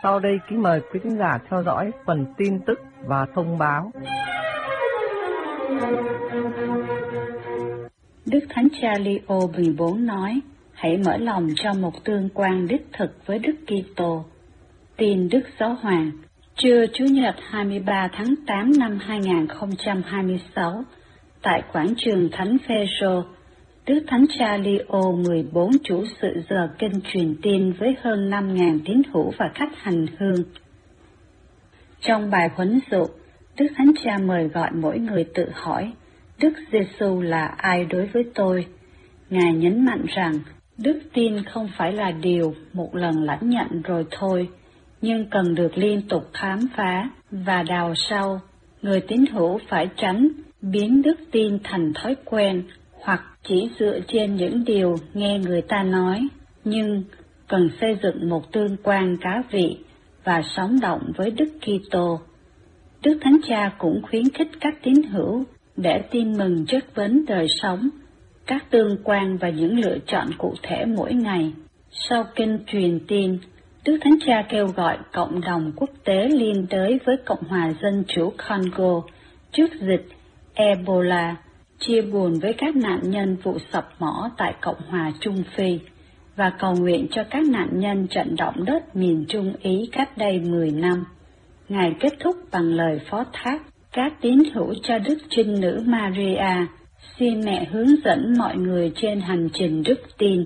Sau đây kính mời quý khán giả theo dõi phần tin tức và thông báo. Đức Thánh Cha Leo 14 nói, hãy mở lòng cho một tương quan đích thực với Đức Kitô. Tin Đức Giáo Hoàng, trưa Chủ nhật 23 tháng 8 năm 2026, tại quảng trường Thánh Phêrô, Đức Thánh Cha Leo 14 chủ sự giờ kinh truyền tin với hơn 5.000 tín hữu và khách hành hương. Trong bài huấn dụ, Đức Thánh Cha mời gọi mỗi người tự hỏi, Đức Giêsu là ai đối với tôi? Ngài nhấn mạnh rằng, đức tin không phải là điều một lần lãnh nhận rồi thôi, nhưng cần được liên tục khám phá và đào sâu. Người tín hữu phải tránh biến đức tin thành thói quen hoặc chỉ dựa trên những điều nghe người ta nói, nhưng cần xây dựng một tương quan cá vị và sống động với Đức Kitô. Đức Thánh Cha cũng khuyến khích các tín hữu để tin mừng chất vấn đời sống, các tương quan và những lựa chọn cụ thể mỗi ngày. Sau kinh truyền tin, Đức Thánh Cha kêu gọi cộng đồng quốc tế liên đới với Cộng hòa Dân chủ Congo trước dịch Ebola, chia buồn với các nạn nhân vụ sập mỏ tại Cộng hòa Trung Phi và cầu nguyện cho các nạn nhân trận động đất miền Trung Ý cách đây 10 năm. Ngài kết thúc bằng lời phó thác các tín hữu cho Đức Trinh Nữ Maria, xin mẹ hướng dẫn mọi người trên hành trình đức tin.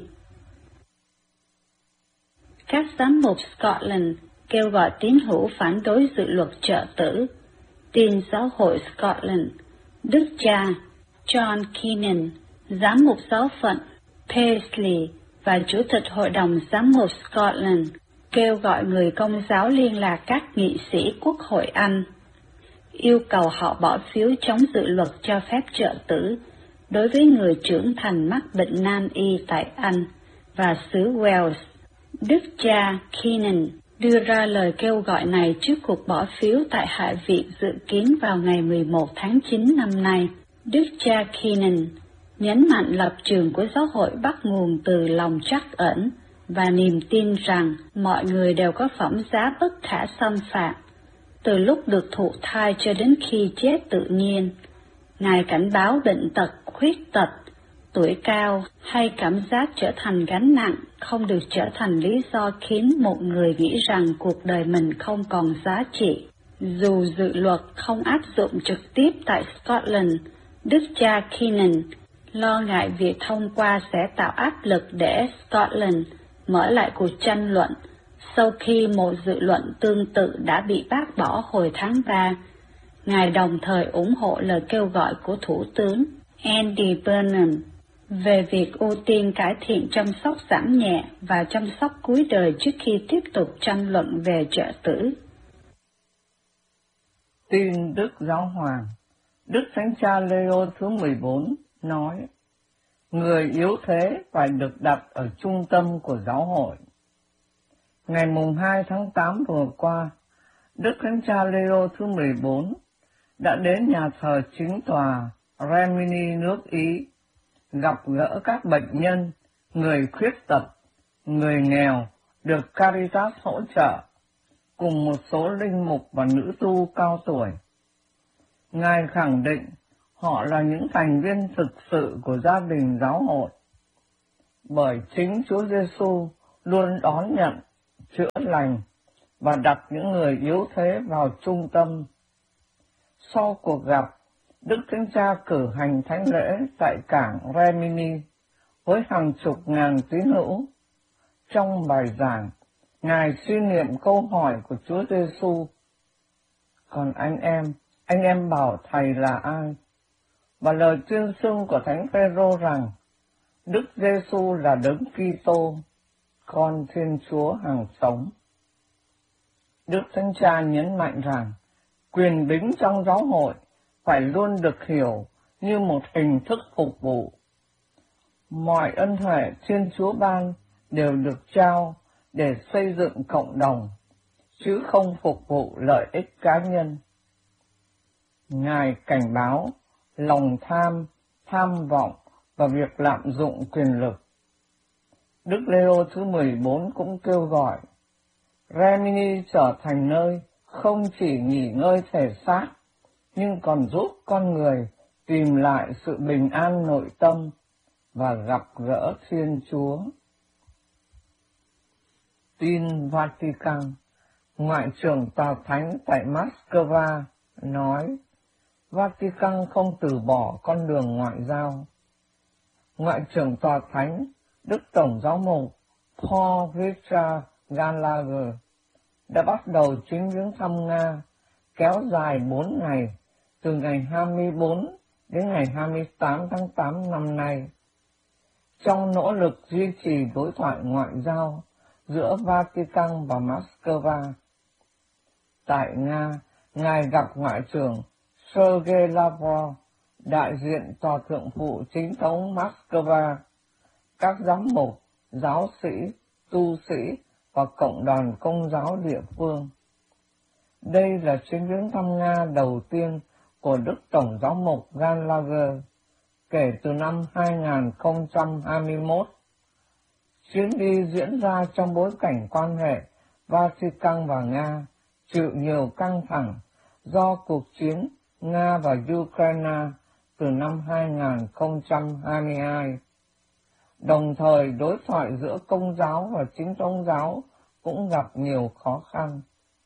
Các giám mục Scotland kêu gọi tín hữu phản đối dự luật trợ tử. Tin Giáo hội Scotland, Đức cha John Keenan, giám mục giáo phận Paisley và Chủ tịch Hội đồng Giám mục Scotland kêu gọi người Công giáo liên lạc các nghị sĩ Quốc hội Anh, yêu cầu họ bỏ phiếu chống dự luật cho phép trợ tử đối với người trưởng thành mắc bệnh nan y tại Anh và xứ Wales. Đức cha Keenan đưa ra lời kêu gọi này trước cuộc bỏ phiếu tại Hạ viện dự kiến vào ngày 11 tháng 9 năm nay. Đức cha Keenan nhấn mạnh lập trường của giáo hội bắt nguồn từ lòng trắc ẩn và niềm tin rằng mọi người đều có phẩm giá bất khả xâm phạm, từ lúc được thụ thai cho đến khi chết tự nhiên. Ngài cảnh báo bệnh tật, khuyết tật, tuổi cao hay cảm giác trở thành gánh nặng không được trở thành lý do khiến một người nghĩ rằng cuộc đời mình không còn giá trị. Dù dự luật không áp dụng trực tiếp tại Scotland, Đức cha Keenan lo ngại việc thông qua sẽ tạo áp lực để Scotland mở lại cuộc tranh luận sau khi một dự luận tương tự đã bị bác bỏ hồi tháng 3. Ngài đồng thời ủng hộ lời kêu gọi của Thủ tướng Andy Burnham về việc ưu tiên cải thiện chăm sóc giảm nhẹ và chăm sóc cuối đời trước khi tiếp tục tranh luận về trợ tử. Tin Đức Giáo Hoàng, Đức Thánh Cha Leo thứ 14 nói, người yếu thế phải được đặt ở trung tâm của giáo hội. Ngày mùng 2 tháng 8 vừa qua, Đức Thánh Cha Leo thứ 14 đã đến nhà thờ chính tòa Rimini nước Ý, gặp gỡ các bệnh nhân, người khuyết tật, người nghèo được Caritas hỗ trợ, cùng một số linh mục và nữ tu cao tuổi. Ngài khẳng định họ là những thành viên thực sự của gia đình giáo hội, bởi chính Chúa Giêsu luôn đón nhận, chữa lành và đặt những người yếu thế vào trung tâm. Sau cuộc gặp, Đức Thánh Cha cử hành thánh lễ tại cảng Rimini với hàng chục ngàn tín hữu. Trong bài giảng, Ngài suy niệm câu hỏi của Chúa Giêsu: còn anh em bảo Thầy là ai? Và lời tuyên xưng của Thánh Phêrô rằng Đức Giêsu là Đấng Kitô, Con Thiên Chúa hằng sống. Đức Thánh Cha nhấn mạnh rằng quyền bính trong giáo hội phải luôn được hiểu như một hình thức phục vụ. Mọi ân huệ Thiên Chúa ban đều được trao để xây dựng cộng đồng, chứ không phục vụ lợi ích cá nhân. Ngài cảnh báo lòng tham, tham vọng và việc lạm dụng quyền lực. Đức Leo thứ 14 cũng kêu gọi Rimini trở thành nơi không chỉ nghỉ ngơi thể xác, nhưng còn giúp con người tìm lại sự bình an nội tâm và gặp gỡ Thiên Chúa. Tin Vatican, Ngoại trưởng Tòa Thánh tại Moscow nói, Vatican không từ bỏ con đường ngoại giao. Ngoại trưởng Tòa Thánh, Đức Tổng Giám mục Paul Richard Gallagher đã bắt đầu chuyến viếng thăm Nga kéo dài 4 ngày, từ ngày 24 đến ngày 28 tháng 8 năm nay, trong nỗ lực duy trì đối thoại ngoại giao giữa Vatican và Moscow. Tại Nga, Ngài gặp Ngoại trưởng Sergei Lavrov, đại diện Tòa Thượng phụ Chính thống Moscow, các giám mục, giáo sĩ, tu sĩ và cộng đoàn Công giáo địa phương. Đây là chuyến viếng thăm Nga đầu tiên của Đức Tổng Giám mục Gallagher kể từ năm 2021. Chuyến đi diễn ra trong bối cảnh quan hệ Vatican và Nga chịu nhiều căng thẳng do cuộc chiến Nga và Ukraine từ năm 2022. Đồng thời, đối thoại giữa Công giáo và Chính thống giáo cũng gặp nhiều khó khăn.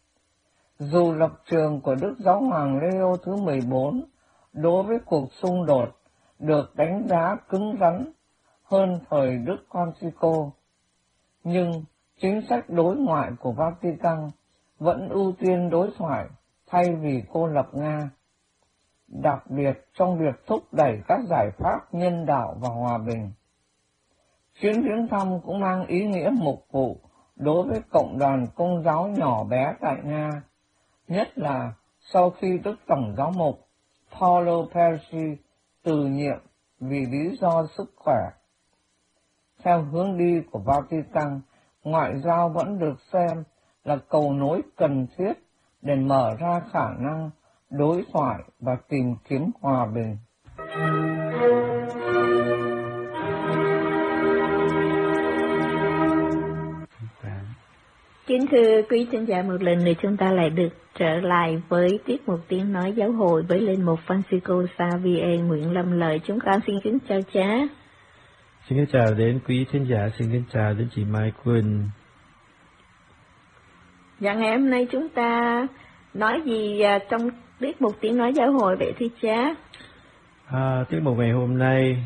Dù lập trường của Đức Giáo hoàng Leo thứ 14 đối với cuộc xung đột được đánh giá cứng rắn hơn thời Đức Francisco, nhưng chính sách đối ngoại của Vatican vẫn ưu tiên đối thoại thay vì cô lập Nga, đặc biệt trong việc thúc đẩy các giải pháp nhân đạo và hòa bình. Chuyến viếng thăm cũng mang ý nghĩa mục vụ đối với cộng đoàn Công giáo nhỏ bé tại Nga, nhất là sau khi Đức Tổng Giám mục Paolo Persi từ nhiệm vì lý do sức khỏe. Theo hướng đi của Vatican, ngoại giao vẫn được xem là cầu nối cần thiết để mở ra khả năng đối thoại và tìm kiếm hòa bình. Kính thưa quý thính giả, một lần nữa chúng ta lại được trở lại với tiết mục Tiếng Nói Giáo hội với linh mục Francisco Xavier Nguyễn Lâm Lợi. Chúng con xin kính chào cha. Xin kính chào đến quý thính giả, xin kính chào đến chị Mai Quỳnh. Dạ, ngày hôm nay chúng ta nói gì trong tiết mục Tiếng Nói Giáo hội vậy thưa cha? Tiết mục ngày hôm nay,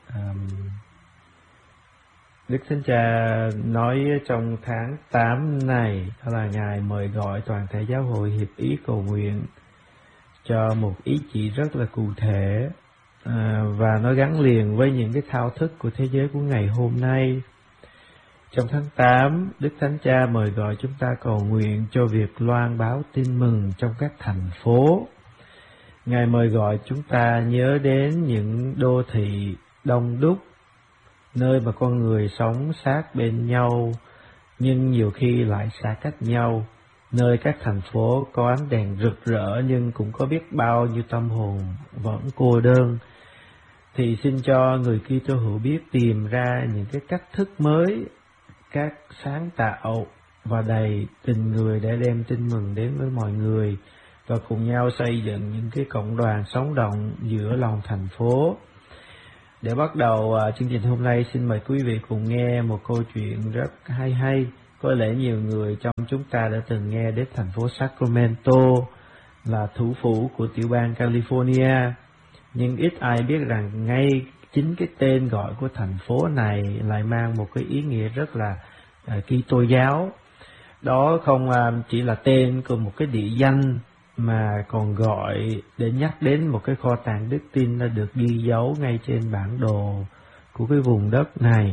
Đức Thánh Cha nói trong tháng 8 này, đó là Ngài mời gọi toàn thể giáo hội hiệp ý cầu nguyện cho một ý chỉ rất là cụ thể, và nó gắn liền với những cái thao thức của thế giới của ngày hôm nay. Trong tháng 8, Đức Thánh Cha mời gọi chúng ta cầu nguyện cho việc loan báo tin mừng trong các thành phố. Ngài mời gọi chúng ta nhớ đến những đô thị đông đúc, nơi mà con người sống sát bên nhau, nhưng nhiều khi lại xa cách nhau, nơi các thành phố có ánh đèn rực rỡ nhưng cũng có biết bao nhiêu tâm hồn vẫn cô đơn. Thì xin cho người Kitô hữu biết tìm ra những cái cách thức mới, các sáng tạo và đầy tình người để đem tin mừng đến với mọi người, và cùng nhau xây dựng những cái cộng đoàn sống động giữa lòng thành phố. Để bắt đầu chương trình hôm nay, xin mời quý vị cùng nghe một câu chuyện rất hay. Có lẽ nhiều người trong chúng ta đã từng nghe đến thành phố Sacramento, là thủ phủ của tiểu bang California, nhưng ít ai biết rằng ngay chính cái tên gọi của thành phố này lại mang một cái ý nghĩa rất là Kitô giáo. Đó không chỉ là tên của một cái địa danh, mà còn gọi để nhắc đến một cái kho tàng đức tin đã được ghi dấu ngay trên bản đồ của cái vùng đất này.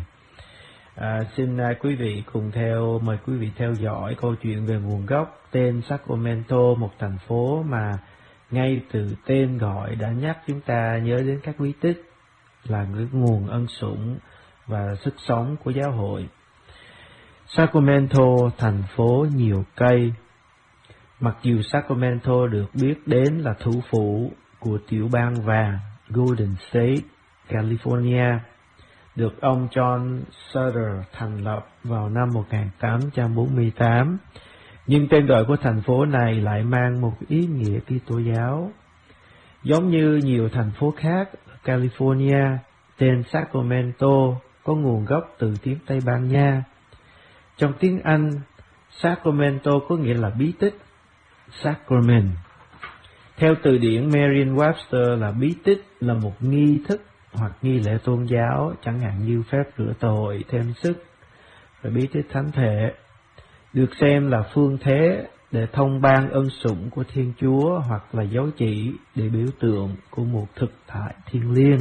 Xin quý vị cùng mời quý vị theo dõi câu chuyện về nguồn gốc tên Sacramento, một thành phố mà ngay từ tên gọi đã nhắc chúng ta nhớ đến các bí tích, là cái nguồn ân sủng và sức sống của giáo hội. Sacramento, thành phố nhiều cây. Mặc dù Sacramento được biết đến là thủ phủ của tiểu bang vàng Golden State, California, được ông John Sutter thành lập vào năm 1848, Nhưng tên gọi của thành phố này lại mang một ý nghĩa Kitô giáo. Giống như nhiều thành phố khác ở California, tên Sacramento có nguồn gốc từ tiếng Tây Ban Nha. Trong tiếng Anh, Sacramento có nghĩa là bí tích, sacrament. Theo từ điển Merriam-Webster là bí tích là một nghi thức hoặc nghi lễ tôn giáo, chẳng hạn như phép rửa tội, thêm sức, và bí tích thánh thể, được xem là phương thế để thông ban ân sủng của Thiên Chúa hoặc là dấu chỉ để biểu tượng của một thực tại thiêng liêng.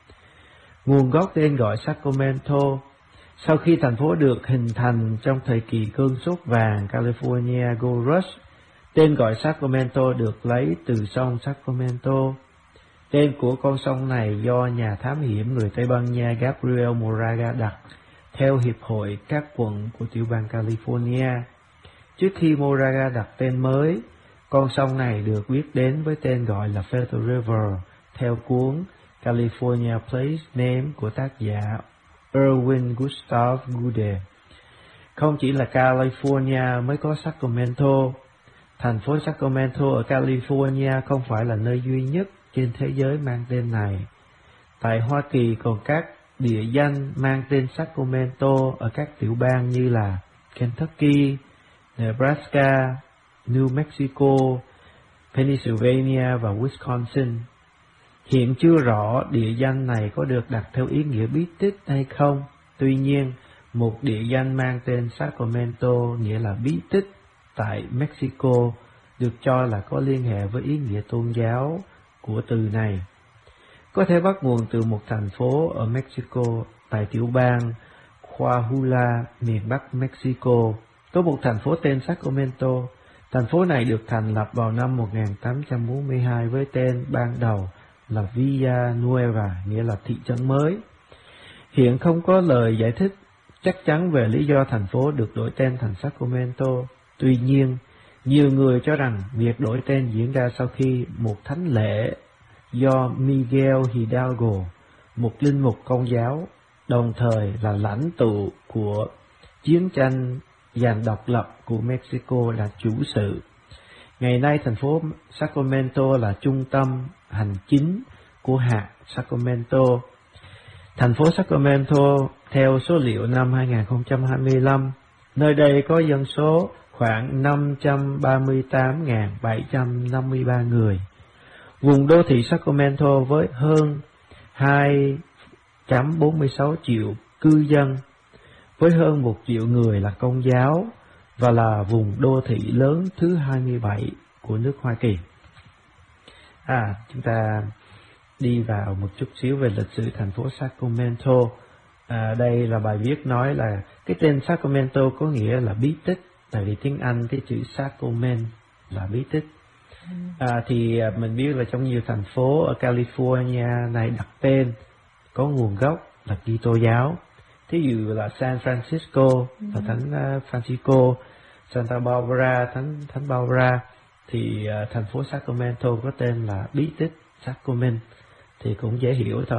Nguồn gốc tên gọi Sacramento, sau khi thành phố được hình thành trong thời kỳ cơn sốt vàng California Gold Rush, tên gọi Sacramento được lấy từ sông Sacramento. Tên của con sông này do nhà thám hiểm người Tây Ban Nha Gabriel Moraga đặt theo Hiệp hội các quận của tiểu bang California. Trước khi Moraga đặt tên mới, con sông này được biết đến với tên gọi là Feather River theo cuốn California Place Name của tác giả Erwin Gustav Gude. Không chỉ là California mới có Sacramento, thành phố Sacramento ở California không phải là nơi duy nhất trên thế giới mang tên này. Tại Hoa Kỳ còn các địa danh mang tên Sacramento ở các tiểu bang như là Kentucky, Nebraska, New Mexico, Pennsylvania và Wisconsin. Hiện chưa rõ địa danh này có được đặt theo ý nghĩa bí tích hay không. Tuy nhiên, một địa danh mang tên Sacramento nghĩa là bí tích tại Mexico được cho là có liên hệ với ý nghĩa tôn giáo của từ này. Có thể bắt nguồn từ một thành phố ở Mexico tại tiểu bang Coahuila, miền Bắc Mexico. Có một thành phố tên Sacramento. Thành phố này được thành lập vào năm 1842 với tên ban đầu là Villa Nueva, nghĩa là thị trấn mới. Hiện không có lời giải thích chắc chắn về lý do thành phố được đổi tên thành Sacramento. Tuy nhiên, nhiều người cho rằng việc đổi tên diễn ra sau khi một thánh lễ do Miguel Hidalgo, một linh mục Công giáo, đồng thời là lãnh tụ của chiến tranh giành độc lập của Mexico là chủ sự. Ngày nay, thành phố Sacramento là trung tâm hành chính của hạt Sacramento. Thành phố Sacramento, theo số liệu năm 2025, nơi đây có dân số khoảng 538.753 người. Vùng đô thị Sacramento với hơn 2.46 triệu cư dân, với hơn 1 triệu người là Công giáo và là vùng đô thị lớn thứ 27 của nước Hoa Kỳ. Chúng ta đi vào một chút xíu về lịch sử thành phố Sacramento. Đây là bài viết nói là cái tên Sacramento có nghĩa là bí tích, tại vì tiếng Anh cái chữ sacrament là bí tích. Thì mình biết là trong nhiều thành phố ở California này đặt tên có nguồn gốc là Kitô giáo. Thí dụ là San Francisco là Thánh Francisco, Santa Barbara Thánh Barbara, thì thành phố Sacramento có tên là bí tích Sacrament, thì cũng dễ hiểu thôi.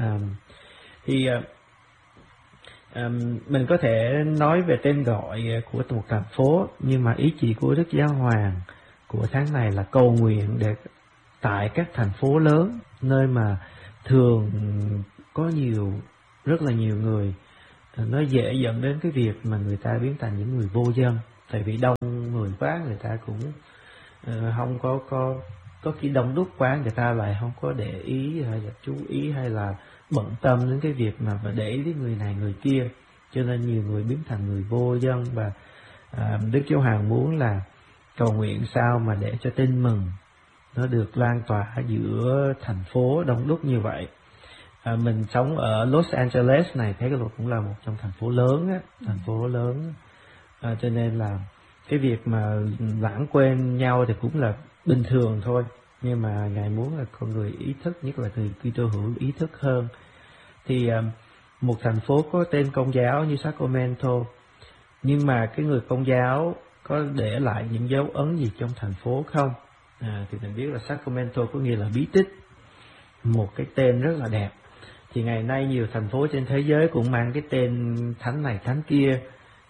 Mình có thể nói về tên gọi của một thành phố, nhưng mà ý chỉ của Đức Giáo Hoàng của tháng này là cầu nguyện để tại các thành phố lớn, nơi mà thường có rất là nhiều người, nó dễ dẫn đến cái việc mà người ta biến thành những người vô dân. Tại vì đông người quá, người ta cũng không có khi đông đúc quá, người ta lại không có để ý hay là chú ý hay là bận tâm đến cái việc mà để ý đến người này người kia, cho nên nhiều người biến thành người vô dân. Và Đức Giáo Hoàng muốn là cầu nguyện sao mà để cho tin mừng nó được lan tỏa giữa thành phố đông đúc như vậy. Mình sống ở Los Angeles này, thấy cái cũng là một trong thành phố lớn cho nên là cái việc mà lãng quên nhau thì cũng là bình thường thôi. Nhưng mà Ngài muốn là con người ý thức, nhất là người Kitô hữu ý thức hơn. Thì một thành phố có tên Công giáo như Sacramento, nhưng mà cái người Công giáo có để lại những dấu ấn gì trong thành phố không? Thì mình biết là Sacramento có nghĩa là bí tích, một cái tên rất là đẹp. Thì ngày nay nhiều thành phố trên thế giới cũng mang cái tên thánh này thánh kia,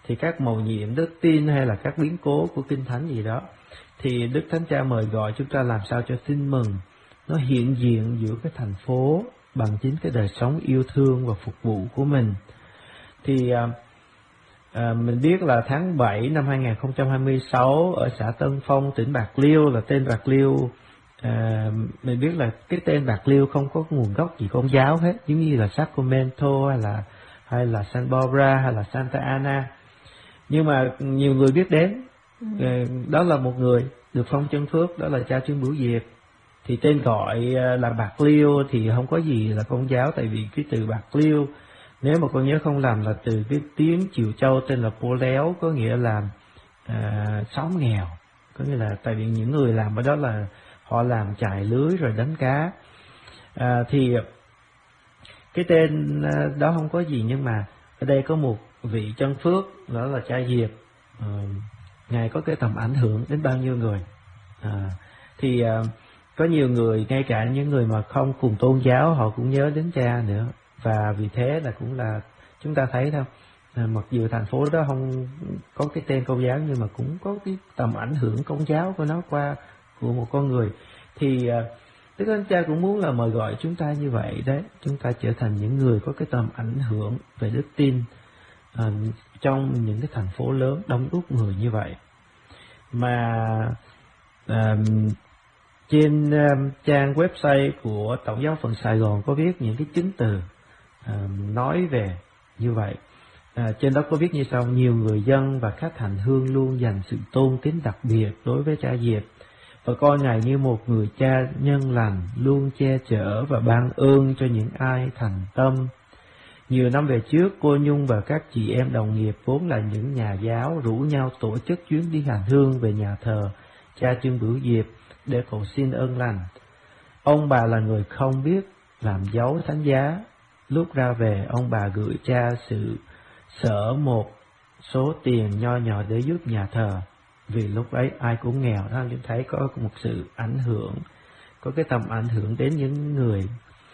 thì các mầu nhiệm đức tin hay là các biến cố của Kinh Thánh gì đó, thì Đức Thánh Cha mời gọi chúng ta làm sao cho tin mừng nó hiện diện giữa cái thành phố bằng chính cái đời sống yêu thương và phục vụ của mình. Thì mình biết là tháng 7 năm 2026 ở xã Tân Phong, tỉnh Bạc Liêu, là tên Bạc Liêu, mình biết là cái tên Bạc Liêu không có nguồn gốc gì Công giáo hết, giống như là Sacramento hay là San Barbara hay là Santa Ana, nhưng mà nhiều người biết đến. Đó là một người được phong chân phước, đó là cha Trương Bửu Diệp. Thì tên gọi là Bạc Liêu thì không có gì là Công giáo, tại vì cái từ Bạc Liêu, nếu mà con nhớ không lầm, là từ cái tiếng Triều Châu tên là Pô Léo, có nghĩa là xóm nghèo. Có nghĩa là tại vì những người làm ở đó là họ làm chài lưới rồi đánh cá. Thì cái tên đó không có gì, nhưng mà ở đây có một vị chân phước, đó là cha Diệp. Ngài có cái tầm ảnh hưởng đến bao nhiêu người. Thì có nhiều người, ngay cả những người mà không cùng tôn giáo, họ cũng nhớ đến cha nữa. Và vì thế là cũng là chúng ta thấy thôi, mặc dù thành phố đó không có cái tên Công giáo, nhưng mà cũng có cái tầm ảnh hưởng Công giáo của nó qua của một con người. Thì Đức Thánh Cha cũng muốn là mời gọi chúng ta như vậy đấy, chúng ta trở thành những người có cái tầm ảnh hưởng về đức tin trong những cái thành phố lớn đông đúc người như vậy. Mà trên trang website của Tổng giáo phận Sài Gòn có viết những cái chứng từ nói về như vậy. Trên đó có viết như sau: nhiều người dân và khách hành hương luôn dành sự tôn kính đặc biệt đối với cha Diệp và coi Ngài như một người cha nhân lành, luôn che chở và ban ơn cho những ai thành tâm. Nhiều năm về trước, cô Nhung và các chị em đồng nghiệp vốn là những nhà giáo rủ nhau tổ chức chuyến đi hành hương về nhà thờ cha Trương Bửu Diệp để cầu xin ơn lành. Ông bà là người không biết làm dấu thánh giá. Lúc ra về, ông bà gửi cha sự sở một số tiền nho nhỏ để giúp nhà thờ. Vì lúc ấy ai cũng nghèo, đó chúng thấy có một sự ảnh hưởng, có cái tầm ảnh hưởng đến những người.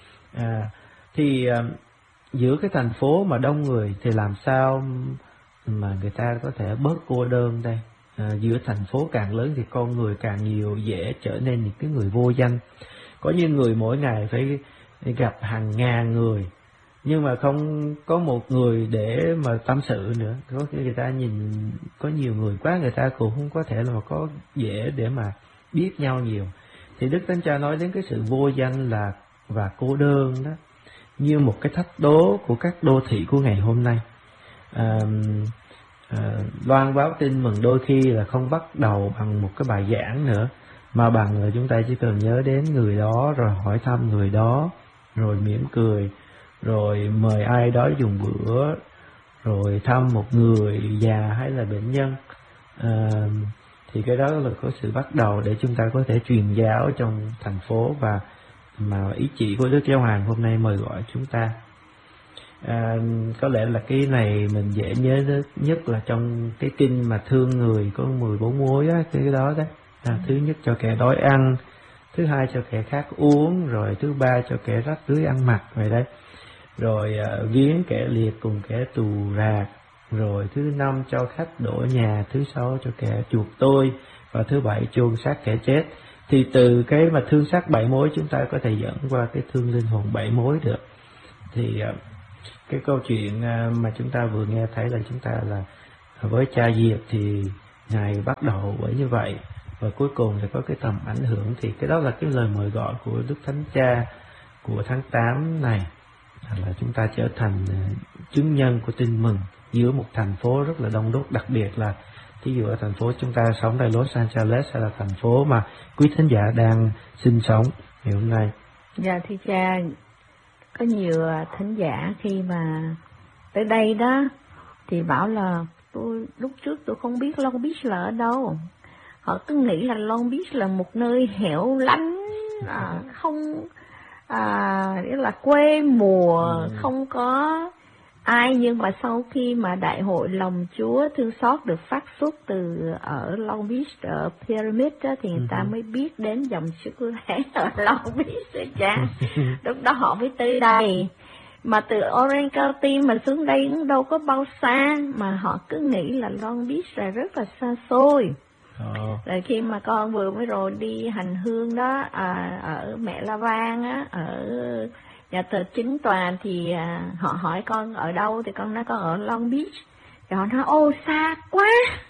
Giữa cái thành phố mà đông người thì làm sao mà người ta có thể bớt cô đơn đây? Giữa thành phố càng lớn thì con người càng nhiều, dễ trở nên những cái người vô danh. Có những người mỗi ngày phải gặp hàng ngàn người, nhưng mà không có một người để mà tâm sự nữa. Có người ta nhìn có nhiều người quá, người ta cũng không có thể là có dễ để mà biết nhau nhiều. Thì Đức Thánh Cha nói đến cái sự vô danh là và cô đơn đó như một cái thách đố của các đô thị của ngày hôm nay. Loan báo tin mừng đôi khi là không bắt đầu bằng một cái bài giảng nữa, mà bằng là chúng ta chỉ cần nhớ đến người đó, rồi hỏi thăm người đó, rồi mỉm cười, rồi mời ai đó dùng bữa, rồi thăm một người già hay là bệnh nhân. Thì cái đó là có sự bắt đầu để chúng ta có thể truyền giáo trong thành phố, và mà ý chỉ của Đức Giáo Hoàng hôm nay mời gọi chúng ta. Có lẽ là cái này mình dễ nhớ nhất là trong cái kinh mà thương người có 14 muối á, cái đó đó. Thứ nhất cho kẻ đói ăn, thứ hai cho kẻ khát uống, rồi thứ ba cho kẻ rách rưới ăn mặc vậy đấy. Rồi viếng kẻ liệt cùng kẻ tù rạc, rồi thứ năm cho khách đổ nhà, thứ sáu cho kẻ chuộc tôi, và thứ bảy chôn xác kẻ chết. Thì từ cái mà thương xác 7 mối chúng ta có thể dẫn qua cái thương linh hồn 7 mối được. Thì cái câu chuyện mà chúng ta vừa nghe thấy là chúng ta là với cha Diệp thì Ngài bắt đầu bởi như vậy, và cuối cùng thì có cái tầm ảnh hưởng. Thì cái đó là cái lời mời gọi của Đức Thánh Cha của tháng 8 này, là chúng ta trở thành chứng nhân của tin mừng giữa một thành phố rất là đông đúc, đặc biệt là thí dụ ở thành phố chúng ta sống tại Los Angeles, hay là thành phố mà quý thính giả đang sinh sống ngày hôm nay. Dạ thưa cha, có nhiều thính giả khi mà tới đây đó thì bảo là tôi lúc trước tôi không biết Long Beach là ở đâu. Họ cứ nghĩ là Long Beach là một nơi hẻo lánh, không nghĩa là quê mùa, không có ai. Nhưng mà sau khi mà Đại hội Lòng Chúa Thương Xót được phát xuất từ ở Long Beach, ở Pyramid đó, thì người ta mới biết đến dòng Sức Lễ ở Long Beach rồi cha. Lúc đó họ mới tới đây. Mà từ Orange County mà xuống đây cũng đâu có bao xa, mà họ cứ nghĩ là Long Beach là rất là xa xôi. Rồi khi mà con vừa mới rồi đi hành hương đó, ở Mẹ La Vang á, ở nhà thờ Chính Tòa, thì họ hỏi con ở đâu, thì con nói con ở Long Beach. Thì họ nói ô xa quá.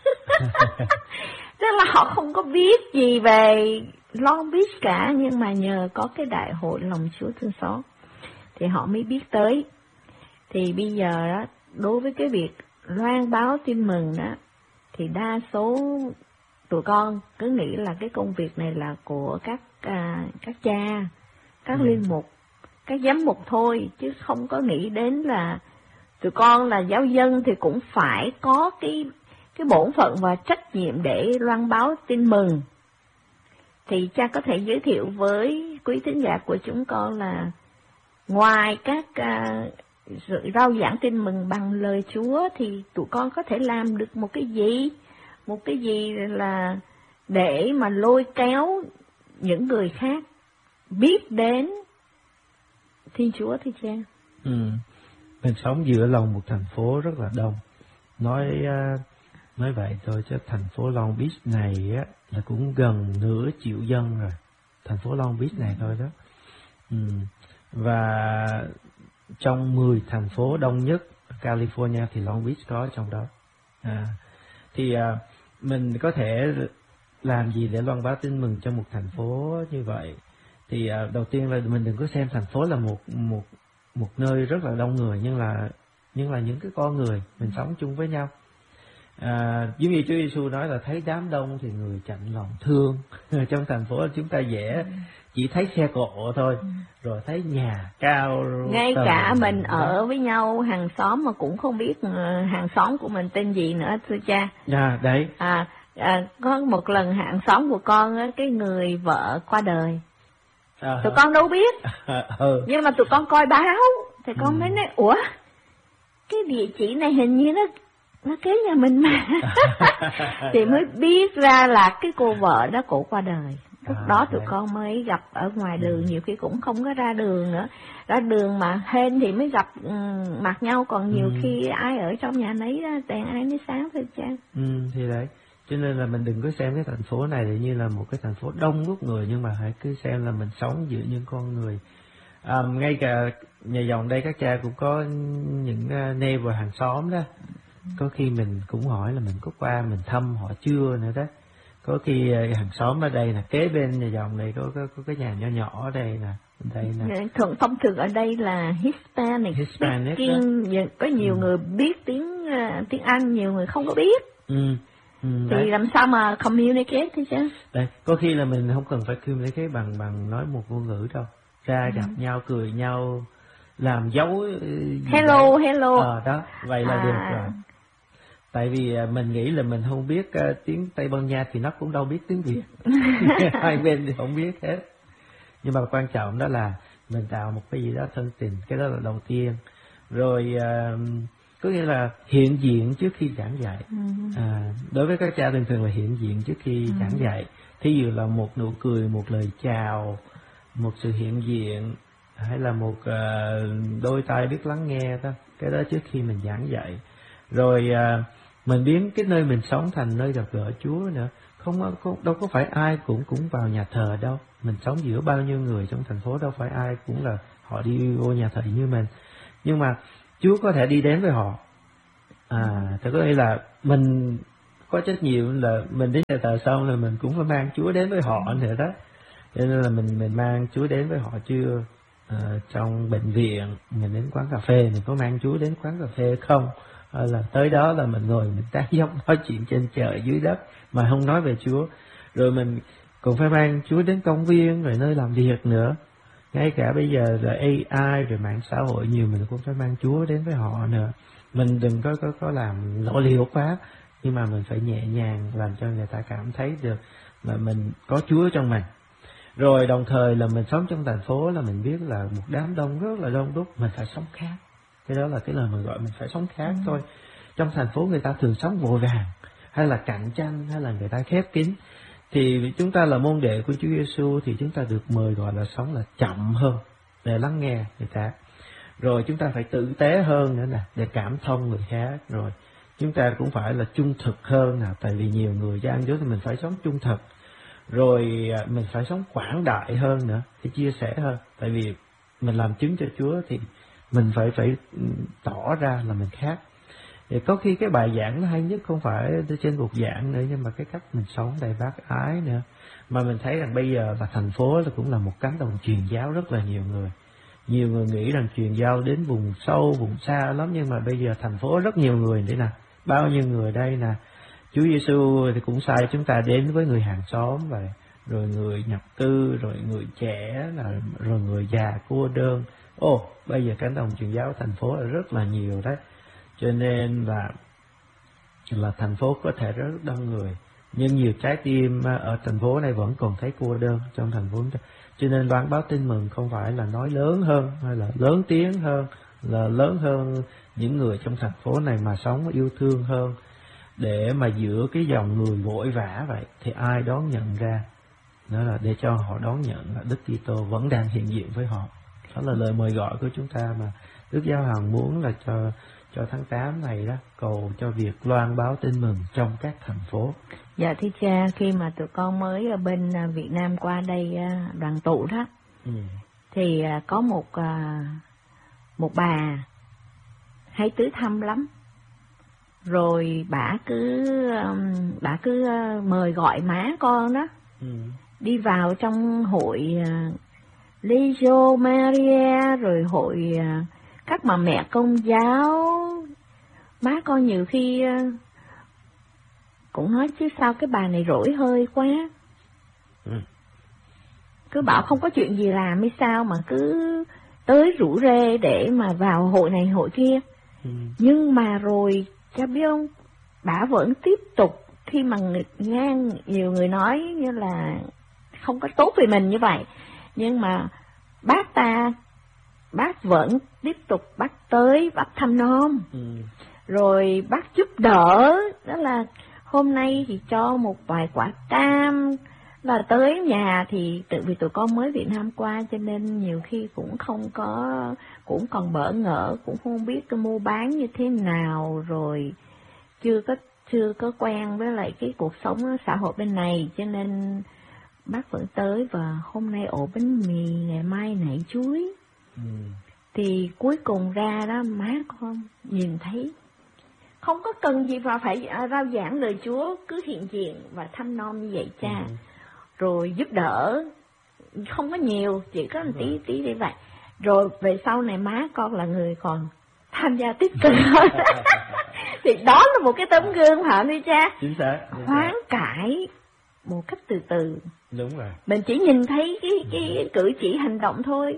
Tức là họ không có biết gì về Long Beach cả, nhưng mà nhờ có cái đại hội lòng Chúa thương xót thì họ mới biết tới. Thì bây giờ đó, đối với cái việc loan báo tin mừng đó, thì đa số tụi con cứ nghĩ là cái công việc này là của các cha, các linh mục, các giám mục thôi, chứ không có nghĩ đến là tụi con là giáo dân thì cũng phải có cái bổn phận và trách nhiệm để loan báo tin mừng. Thì cha có thể giới thiệu với quý thính giả của chúng con là ngoài các sự rao giảng tin mừng bằng lời Chúa, thì tụi con có thể làm được một cái gì là để mà lôi kéo những người khác biết đến Thiên Chúa thưa cha? Mình sống giữa lòng một thành phố rất là đông. Nói vậy thôi chứ thành phố Long Beach này á là cũng gần nửa triệu dân rồi. Thành phố Long Beach này thôi đó. Và trong 10 thành phố đông nhất California thì Long Beach có trong đó. Thì mình có thể làm gì để loan báo tin mừng cho một thành phố như vậy? Thì đầu tiên là mình đừng có xem thành phố là một nơi rất là đông người, nhưng là những cái con người mình sống chung với nhau. Giống như Chúa Giêsu nói là thấy đám đông thì người chạnh lòng thương. Trong thành phố chúng ta chỉ thấy xe cộ thôi, rồi thấy nhà cao. Ngay cả mình ở với nhau hàng xóm mà cũng không biết hàng xóm của mình tên gì nữa thưa cha. Đấy. Có một lần hàng xóm của con cái người vợ qua đời. Tụi con đâu biết. Nhưng mà tụi con coi báo thì con mới nói ủa, cái địa chỉ này hình như nó kế nhà mình mà. Thì mới biết ra là cái cô vợ đó cổ qua đời. Lúc đó tụi con mới gặp ở ngoài đường, nhiều khi cũng không có ra đường nữa. Ra đường mà hên thì mới gặp mặt nhau, còn nhiều khi ai ở trong nhà nấy đèn ai nấy sáng thôi cha. Thì đấy, cho nên là mình đừng có xem cái thành phố này như là một cái thành phố đông đúc người, nhưng mà hãy cứ xem là mình sống giữa những con người. Ngay cả nhà dòng đây các cha cũng có những neighbor hàng xóm đó. Có khi mình cũng hỏi là mình có qua mình thăm họ chưa nữa đó. Có khi hàng xóm ở đây là kế bên nhà dòng này có cái nhà nhỏ nhỏ ở đây nè. Thông thường ở đây là Hispanic có nhiều người biết tiếng Anh, nhiều người không có biết. Thì làm sao mà communicate thế chứ? Đấy, có khi là mình không cần phải communicate bằng nói một ngôn ngữ đâu. Ra gặp nhau, cười nhau, làm dấu hello. Đó, vậy là được rồi. Tại vì mình nghĩ là mình không biết tiếng Tây Ban Nha thì nó cũng đâu biết tiếng Việt. Hai bên thì không biết hết. Nhưng mà quan trọng đó là mình tạo một cái gì đó thân tình, cái đó là đầu tiên. Rồi có nghĩa là hiện diện trước khi giảng dạy. Đối với các cha thường là hiện diện trước khi giảng dạy. Thí dụ là một nụ cười, một lời chào, một sự hiện diện, hay là một đôi tai biết lắng nghe đó. Cái đó trước khi mình giảng dạy. Rồi mình biến cái nơi mình sống thành nơi gặp gỡ Chúa nữa. Đâu có phải ai cũng vào nhà thờ đâu. Mình sống giữa bao nhiêu người trong thành phố, đâu phải ai cũng là họ đi vô nhà thờ như mình. Nhưng mà Chúa có thể đi đến với họ. Thì có nghĩa là mình có trách nhiệm là mình đến nhà thờ xong là mình cũng phải mang Chúa đến với họ nữa đó. Cho nên là mình mang Chúa đến với họ chưa? Trong bệnh viện, mình đến quán cà phê, mình có mang Chúa đến quán cà phê không? Là tới đó là mình ngồi mình tán dốc nói chuyện trên trời dưới đất mà không nói về Chúa. Rồi mình cũng phải mang Chúa đến công viên, rồi nơi làm việc nữa. Ngay cả bây giờ là AI rồi mạng xã hội nhiều, mình cũng phải mang Chúa đến với họ nữa. Mình đừng có làm lộ liễu quá, nhưng mà mình phải nhẹ nhàng làm cho người ta cảm thấy được là mình có Chúa trong mình. Rồi đồng thời là mình sống trong thành phố là mình biết là một đám đông rất là đông đúc, mình phải sống khác. Cái đó là cái lời mình gọi mình phải sống khác thôi. Trong thành phố người ta thường sống vội vàng, hay là cạnh tranh, hay là người ta khép kín. Thì chúng ta là môn đệ của Chúa Giêsu thì chúng ta được mời gọi là sống là chậm hơn, để lắng nghe người ta. Rồi chúng ta phải tử tế hơn nữa nè, để cảm thông người khác. Rồi chúng ta cũng phải là trung thực hơn nè, tại vì nhiều người gian dối thì mình phải sống trung thực. Rồi mình phải sống quảng đại hơn nữa, phải chia sẻ hơn. Tại vì mình làm chứng cho Chúa thì mình phải tỏ ra là mình khác. Thì có khi cái bài giảng nó hay nhất không phải trên bục giảng nữa, nhưng mà cái cách mình sống đầy bác ái nữa. Mà mình thấy rằng bây giờ là thành phố là cũng là một cánh đồng truyền giáo rất là nhiều người. Nhiều người nghĩ rằng truyền giáo đến vùng sâu, vùng xa lắm, nhưng mà bây giờ thành phố rất nhiều người thế nè. Bao nhiêu người đây nè. Chúa Giêsu thì cũng sai chúng ta đến với người hàng xóm vậy, rồi người nhập cư, rồi người trẻ, rồi người già cô đơn. Bây giờ cánh đồng truyền giáo thành phố là rất là nhiều đấy. Cho nên là thành phố có thể rất đông người, nhưng nhiều trái tim ở thành phố này vẫn còn thấy cô đơn trong thành phố. Cho nên loan báo tin mừng không phải là nói lớn hơn hay là lớn tiếng hơn, là lớn hơn những người trong thành phố này, mà sống yêu thương hơn, để mà giữa cái dòng người vội vã vậy thì ai đón nhận ra, đó là để cho họ đón nhận là Đức Kitô vẫn đang hiện diện với họ. Đó là lời mời gọi của chúng ta mà Đức Giáo Hoàng muốn là cho tháng 8 này đó, cầu cho việc loan báo tin mừng trong các thành phố. Dạ thưa cha, khi mà tụi con mới ở bên Việt Nam qua đây đoàn tụ đó, thì có một bà hay tới thăm lắm. Rồi bà cứ mời gọi má con đó đi vào trong hội Legio Maria, rồi hội các bà mẹ Công giáo. Má con nhiều khi cũng nói chứ sao cái bà này rỗi hơi quá, cứ bảo không có chuyện gì làm hay sao mà cứ tới rủ rê để mà vào hội này hội kia. Nhưng mà rồi cha biết không, bà vẫn tiếp tục, khi mà nghe nhiều người nói như là không có tốt về mình như vậy, nhưng mà bác vẫn tiếp tục, bác tới, bác thăm nom, rồi bác giúp đỡ. Đó là hôm nay thì cho một vài quả cam, là tới nhà thì tự vì tụi con mới Việt Nam qua cho nên nhiều khi cũng cũng còn bỡ ngỡ, cũng không biết cái mua bán như thế nào, rồi chưa có quen với lại cái cuộc sống xã hội bên này, cho nên bác vẫn tới. Và hôm nay ổ bánh mì, ngày mai nảy chuối. Thì cuối cùng ra đó má con nhìn thấy không có cần gì mà phải rao giảng lời Chúa, cứ hiện diện và thăm nom như vậy cha. Rồi giúp đỡ không có nhiều, chỉ có một tí như vậy. Rồi về sau này má con là người còn tham gia tích cực hơn. Thì đó là một cái tấm gương hả đi cha? Chính xác. Hoán cải một cách từ từ. Đúng rồi. Mình chỉ nhìn thấy cái cử chỉ hành động thôi,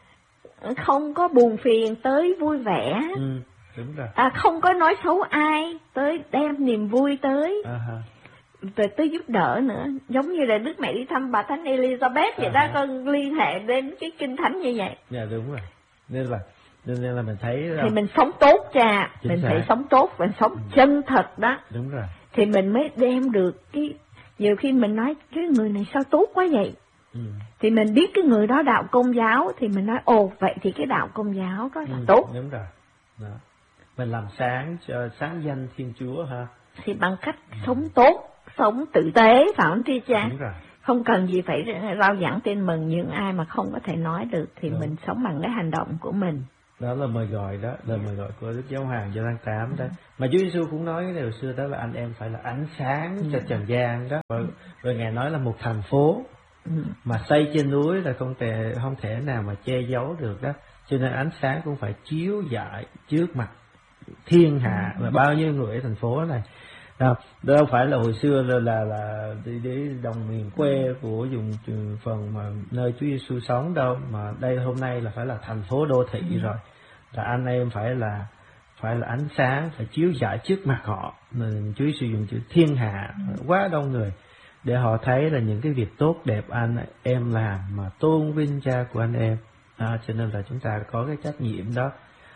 không có buồn phiền, tới vui vẻ. Đúng rồi. Không có nói xấu ai, tới đem niềm vui tới. Rồi tới giúp đỡ nữa, giống như là Đức Mẹ đi thăm bà Thánh Elizabeth vậy đó, con liên hệ đến cái kinh thánh như vậy. Dạ đúng rồi. Nên là mình thấy thì mình sống tốt cha, mình phải sống tốt, mình sống chân thật đó. Đúng rồi. Thì mình mới đem được cái, nhiều khi mình nói cái người này sao tốt quá vậy. Thì mình biết cái người đó đạo Công giáo thì mình nói vậy thì cái đạo Công giáo đó là tốt. Đúng rồi. Đó. Mình làm sáng cho sáng danh Thiên Chúa ha. Thì bằng cách sống tốt, sống tử tế, phải không thưa cha? Đúng rồi. Không cần gì phải rao giảng tin mừng, những ai mà không có thể nói được thì mình sống bằng cái hành động của mình. Đó là mời gọi đó, lời mời gọi của Đức Giáo Hoàng cho tháng 8 đó. Mà Chúa Giêsu cũng nói cái điều xưa đó là anh em phải là ánh sáng cho trần gian đó. Rồi Ngài nói là một thành phố mà xây trên núi là không thể nào mà che giấu được đó. Cho nên ánh sáng cũng phải chiếu rọi trước mặt thiên hạ là bao nhiêu người ở thành phố này. Đâu phải là hồi xưa là đi đồng miền quê của vùng phần mà nơi Chúa Giêsu sống đâu, mà đây hôm nay là phải là thành phố đô thị rồi. Là anh em phải là ánh sáng, phải chiếu rọi trước mặt họ. Nên Chúa Giêsu dùng chữ thiên hạ quá đông người để họ thấy là những cái việc tốt đẹp anh em làm mà tôn vinh Cha của anh em. Cho nên là chúng ta có cái trách nhiệm đó,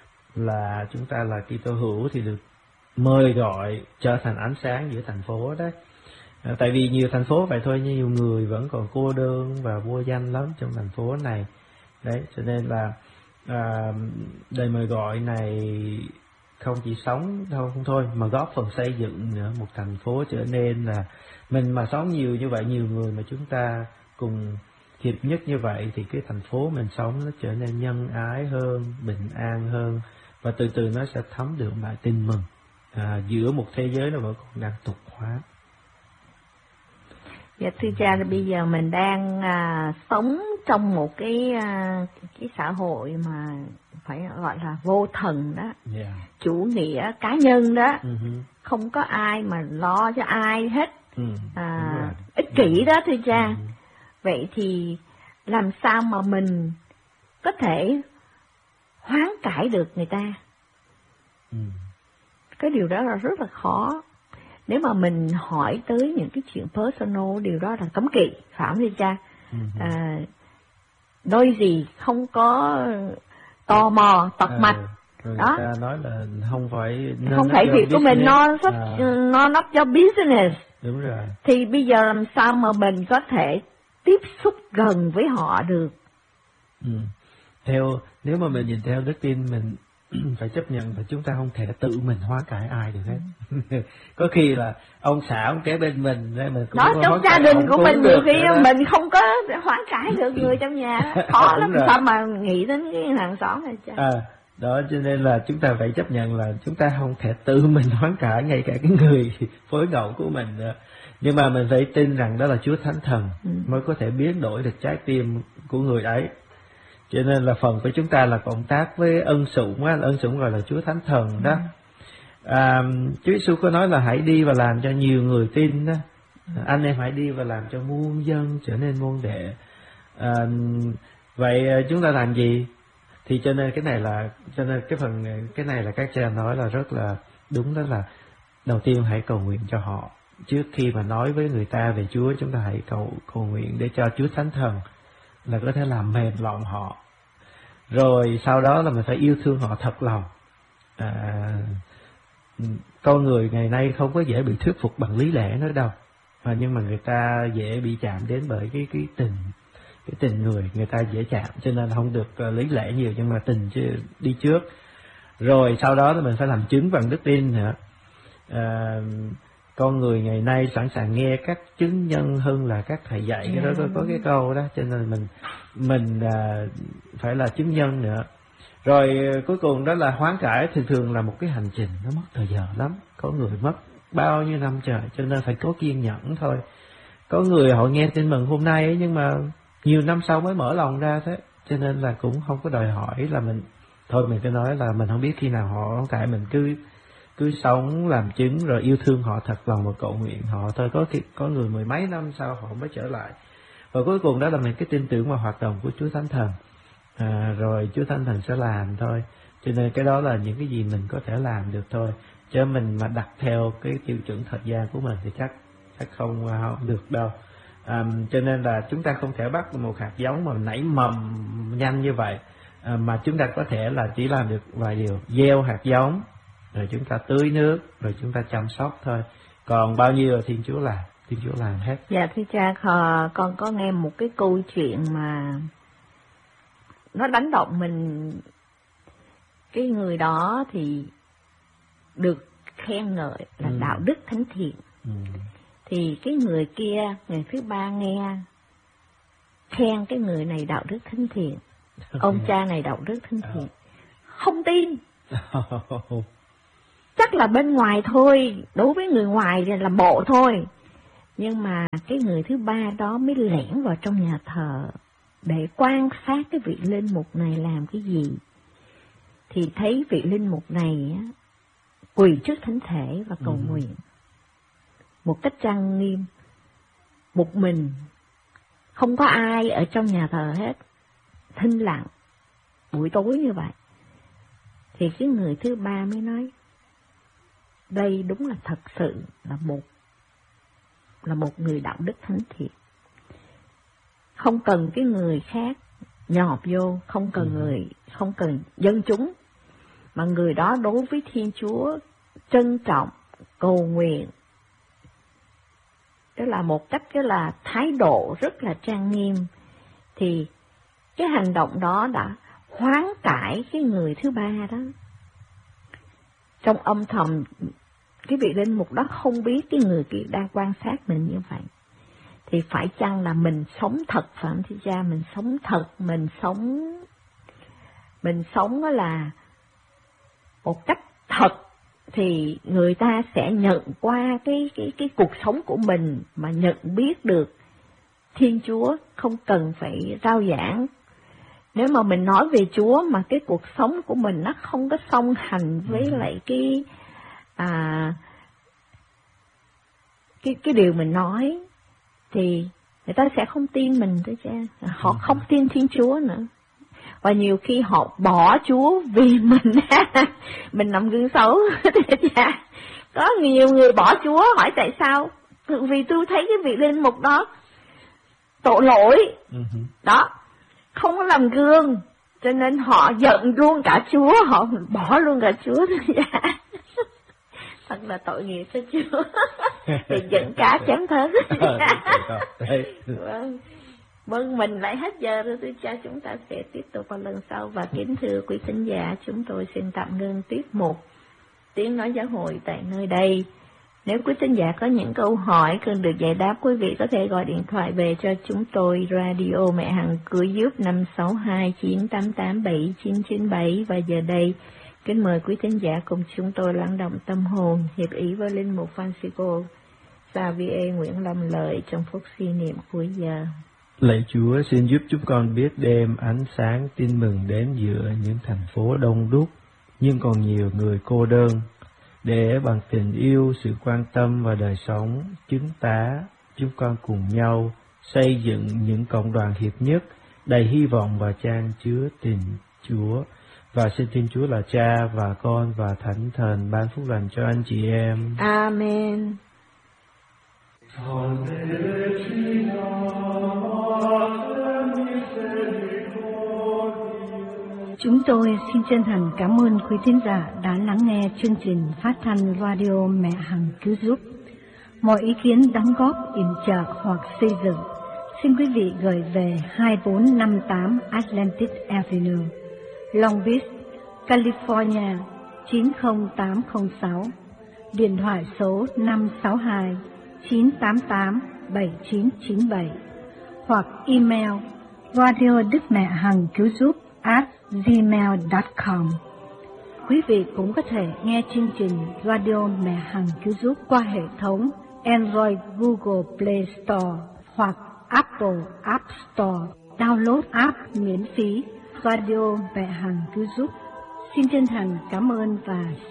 là chúng ta là Kitô hữu thì được mời gọi trở thành ánh sáng giữa thành phố đấy. Tại vì nhiều thành phố vậy thôi, nhiều người vẫn còn cô đơn và vô danh lắm trong thành phố này. Đấy, cho nên là Lời mời gọi này không chỉ sống không thôi mà góp phần xây dựng nữa một thành phố trở nên là mình mà sống nhiều như vậy, nhiều người mà chúng ta cùng hiệp nhất như vậy thì cái thành phố mình sống nó trở nên nhân ái hơn, bình an hơn, và từ từ nó sẽ thấm được lại tin mừng giữa một thế giới nó vẫn còn đang tục hóa. Dạ thưa cha, bây giờ mình đang sống trong một cái xã hội mà phải gọi là vô thần đó, chủ nghĩa cá nhân đó, không có ai mà lo cho ai hết, ích kỷ đó thưa cha. Vậy thì làm sao mà mình có thể hoán cải được người ta? Cái điều đó là rất là khó. Nếu mà mình hỏi tới những cái chuyện personal, điều đó là cấm kỵ, phải không thưa cha? Đôi gì không có tò mò, tọc mạch. Đó. Ta nói là không phải việc của mình, nó not your business. Đúng rồi. Thì bây giờ làm sao mà mình có thể tiếp xúc gần với họ được? Nếu mà mình nhìn theo đức tin, mình phải chấp nhận là chúng ta không thể tự mình hóa cải ai được hết. Có khi là ông xã ông kế bên mình cũng đó, trong gia đình của mình nhiều khi mình không có hóa cải được người trong nhà, khó lắm. Sao mà nghĩ đến cái hàng xóm này cha. Đó, cho nên là chúng ta phải chấp nhận là chúng ta không thể tự mình hoán cải ngay cả cái người phối ngẫu của mình nữa. Nhưng mà mình phải tin rằng đó là Chúa Thánh Thần mới có thể biến đổi được trái tim của người ấy. Cho nên là phần của chúng ta là cộng tác với ân sủng á, ân sủng gọi là Chúa Thánh Thần đó. Chúa Giêsu có nói là hãy đi và làm cho nhiều người tin đó. Anh em hãy đi và làm cho muôn dân trở nên môn đệ. Vậy chúng ta làm gì? Thì cho nên cái này là các cha nói là rất là đúng, đó là đầu tiên hãy cầu nguyện cho họ. Trước khi mà nói với người ta về Chúa, chúng ta hãy cầu nguyện để cho Chúa Thánh Thần là có thể làm mềm lòng họ. Rồi sau đó là mình phải yêu thương họ thật lòng. Con người ngày nay không có dễ bị thuyết phục bằng lý lẽ nữa đâu, nhưng mà người ta dễ bị chạm đến bởi cái tình người ta dễ chạm, cho nên không được lý lẽ nhiều, nhưng mà tình đi trước. Rồi sau đó mình phải làm chứng bằng đức tin nữa. Con người ngày nay sẵn sàng nghe các chứng nhân hơn là các thầy dạy, cái đó có cái câu đó, cho nên mình phải là chứng nhân nữa. Rồi cuối cùng đó là hoán cải, thường là một cái hành trình nó mất thời giờ lắm, có người mất bao nhiêu năm trời, cho nên phải có kiên nhẫn thôi. Có người họ nghe tin mừng hôm nay ấy, nhưng mà nhiều năm sau mới mở lòng ra thế, cho nên là cũng không có đòi hỏi là mình cứ nói là mình không biết khi nào họ hoán cải, mình cứ sống làm chứng rồi yêu thương họ thật lòng và cầu nguyện họ thôi. Có người mười mấy năm sau họ mới trở lại. Và cuối cùng đó là mình cái tin tưởng vào hoạt động của Chúa Thánh Thần, rồi Chúa Thánh Thần sẽ làm thôi. Cho nên cái đó là những cái gì mình có thể làm được thôi, chứ mình mà đặt theo cái tiêu chuẩn thời gian của mình thì chắc không được đâu. Cho nên là chúng ta không thể bắt một hạt giống mà nảy mầm nhanh như vậy, mà chúng ta có thể là chỉ làm được vài điều: gieo hạt giống, rồi chúng ta tưới nước, rồi chúng ta chăm sóc thôi. Còn bao nhiêu là Thiên Chúa làm hết. Dạ thưa cha, con có nghe một cái câu chuyện mà nó đánh động mình. Cái người đó thì được khen ngợi là đạo đức thánh thiện. Thì cái người kia, người thứ ba nghe khen cái người này đạo đức thánh thiện, ông cha này đạo đức thánh thiện, không tin. Chắc là bên ngoài thôi, đối với người ngoài thì làm bộ thôi. Nhưng mà cái người thứ ba đó mới lẻn vào trong nhà thờ để quan sát cái vị linh mục này làm cái gì. Thì thấy vị linh mục này quỳ trước thánh thể và cầu nguyện một cách trang nghiêm, một mình, không có ai ở trong nhà thờ hết, thinh lặng, buổi tối như vậy. Thì cái người thứ ba mới nói, đây đúng là thật sự là một người đạo đức thánh thiện. Không cần cái người khác nhọp vô, không cần dân chúng, mà người đó đối với Thiên Chúa trân trọng, cầu nguyện. Đó là một cách, cái là thái độ rất là trang nghiêm. Thì cái hành động đó đã hoán cải cái người thứ ba đó. Trong âm thầm, cái vị linh mục đó không biết cái người kia đang quan sát mình như vậy. Thì phải chăng là mình sống thật, Phạm Thiên Cha, mình sống thật, mình sống đó là một cách thật, thì người ta sẽ nhận qua cái cuộc sống của mình mà nhận biết được Thiên Chúa, không cần phải rao giảng. Nếu mà mình nói về Chúa mà cái cuộc sống của mình nó không có song hành với lại cái điều mình nói, thì người ta sẽ không tin mình thôi cha. Họ không tin Thiên Chúa nữa. Và nhiều khi họ bỏ Chúa vì mình làm gương xấu. Có nhiều người bỏ Chúa, hỏi tại sao? Vì tôi thấy cái vị linh mục đó tội lỗi, đó, không có làm gương, cho nên họ giận luôn cả Chúa, họ bỏ luôn cả Chúa. Thật là tội nghiệp cho Chúa. Thì giận cá chém thớt. Vâng, mình lại hết giờ rồi thưa cha, chúng ta sẽ tiếp tục vào lần sau. Và kính thưa quý thính giả, chúng tôi xin tạm ngưng tiết mục Tiếng Nói Giáo Hội tại nơi đây. Nếu quý thính giả có những câu hỏi cần được giải đáp, quý vị có thể gọi điện thoại về cho chúng tôi, Radio Mẹ Hằng Cứu Giúp 562-988-7997. Và giờ đây, kính mời quý thính giả cùng chúng tôi lắng động tâm hồn, hiệp ý với Linh Mục Francisco Xavier Nguyễn Lâm Lợi trong phút suy niệm cuối giờ. Lạy Chúa, xin giúp chúng con biết đem ánh sáng tin mừng đến giữa những thành phố đông đúc, nhưng còn nhiều người cô đơn, để bằng tình yêu, sự quan tâm và đời sống chứng tá, chúng con cùng nhau xây dựng những cộng đoàn hiệp nhất, đầy hy vọng và chan chứa tình Chúa. Và xin Thiên Chúa là Cha và Con và Thánh Thần ban phúc lành cho anh chị em. Amen. Chúng tôi xin chân thành cảm ơn quý thính giả đã lắng nghe chương trình phát thanh Radio Mẹ Hằng Cứu Giúp. Mọi ý kiến đóng góp, yểm trợ hoặc xây dựng, xin quý vị gửi về 2458 Atlantic Avenue, Long Beach, California 90806, điện thoại số 562-988-7997, hoặc email radio Đức Mẹ Hằng Cứu Giúp @gmail.com. Quý vị cũng có thể nghe chương trình Radio Mẹ Hằng Cứu Giúp qua hệ thống Android Google Play Store hoặc Apple App Store. Download app miễn phí Radio Mẹ Hằng Cứu Giúp. Xin chân thành cảm ơn và